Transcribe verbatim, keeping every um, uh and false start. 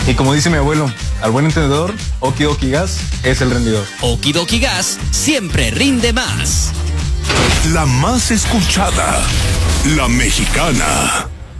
Y como dice mi abuelo, al buen entendedor, Okidoki Gas es el rendidor. Okidoki Gas siempre rinde más. La más escuchada, La Mexicana.